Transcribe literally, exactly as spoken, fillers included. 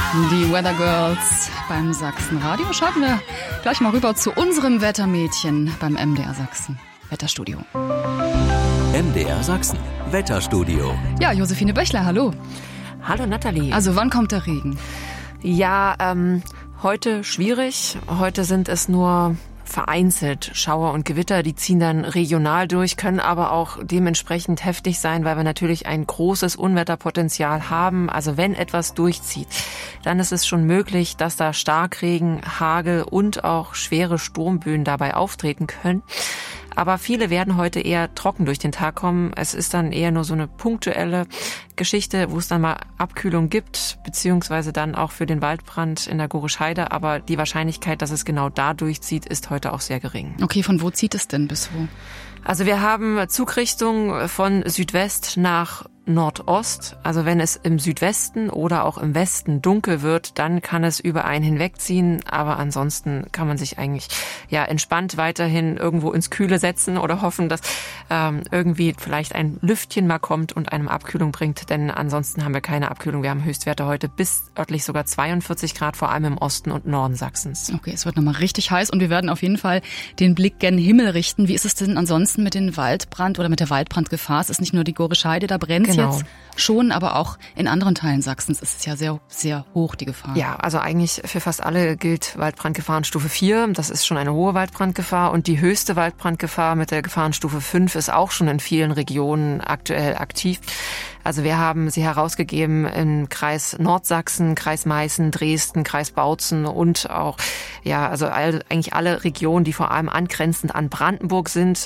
Die Weather Girls beim Sachsenradio. Schalten wir gleich mal rüber zu unserem Wettermädchen beim M D R Sachsen Wetterstudio. M D R Sachsen Wetterstudio. Ja, Josephine Böchler, hallo. Hallo Nathalie. Also wann kommt der Regen? Ja, ähm, heute schwierig. Heute sind es nur vereinzelt Schauer und Gewitter, die ziehen dann regional durch, können aber auch dementsprechend heftig sein, weil wir natürlich ein großes Unwetterpotenzial haben. Also wenn etwas durchzieht, dann ist es schon möglich, dass da Starkregen, Hagel und auch schwere Sturmböen dabei auftreten können. Aber viele werden heute eher trocken durch den Tag kommen. Es ist dann eher nur so eine punktuelle Geschichte, wo es dann mal Abkühlung gibt, beziehungsweise dann auch für den Waldbrand in der Gorisch Heide. Aber die Wahrscheinlichkeit, dass es genau da durchzieht, ist heute auch sehr gering. Okay, von wo zieht es denn bis wo? Also wir haben Zugrichtung von Südwest nach Nordost. Also wenn es im Südwesten oder auch im Westen dunkel wird, dann kann es über einen hinwegziehen. Aber ansonsten kann man sich eigentlich ja entspannt weiterhin irgendwo ins Kühle setzen oder hoffen, dass ähm, irgendwie vielleicht ein Lüftchen mal kommt und einem Abkühlung bringt. Denn ansonsten haben wir keine Abkühlung. Wir haben Höchstwerte heute bis örtlich sogar zweiundvierzig Grad, vor allem im Osten und Norden Sachsens. Okay, es wird nochmal richtig heiß und wir werden auf jeden Fall den Blick gen Himmel richten. Wie ist es denn ansonsten mit dem Waldbrand oder mit der Waldbrandgefahr? Es ist nicht nur die Gorisch Heide, da brennt es Genau. jetzt schon, aber auch in anderen Teilen Sachsens ist es ja sehr, sehr hoch, die Gefahr. Ja, also eigentlich für fast alle gilt Waldbrandgefahrenstufe vier. Das ist schon eine hohe Waldbrandgefahr und die höchste Waldbrandgefahr mit der Gefahrenstufe fünf ist auch schon in vielen Regionen aktuell aktiv. Also wir haben sie herausgegeben im Kreis Nordsachsen, Kreis Meißen, Dresden, Kreis Bautzen und auch, ja, also all, eigentlich alle Regionen, die vor allem angrenzend an Brandenburg sind.